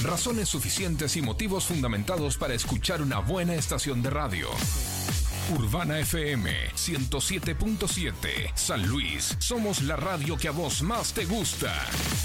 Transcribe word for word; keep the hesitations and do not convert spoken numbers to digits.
Razones suficientes y motivos fundamentados para escuchar una buena estación de radio. Urbana F M ciento siete punto siete, San Luis. Somos la radio que a vos más te gusta.